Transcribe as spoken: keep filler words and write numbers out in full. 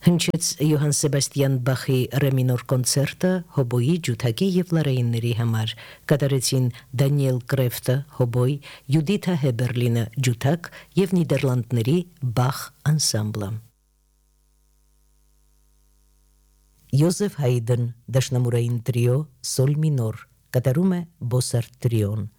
Հնչեց Յոհան Սեբաստիան Բախի ռեմինոր կոնցերտը հոբոյի, ջութակի եւ լարայինների համար։ Կատարեցին Դանիել Կրեֆտը հոբոյ, Յուդիթա Հեբերլինը ջութակ եւ Նիդերլանդների Բախ անսամբլը։ Յոզեֆ Հայդեն դաշնամուրային տրիո սոլ մինոր կատարում է Բոսարտ տրիոն։